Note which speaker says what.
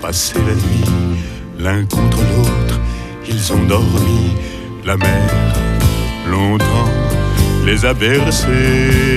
Speaker 1: passé la nuit l'un contre l'autre. Ils ont dormi, la mer longtemps les a bercés.